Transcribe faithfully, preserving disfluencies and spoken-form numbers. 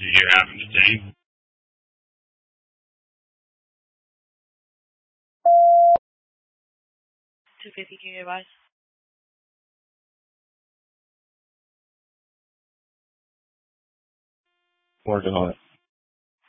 Do you have him detained? two fifty, can you advise? Working on it.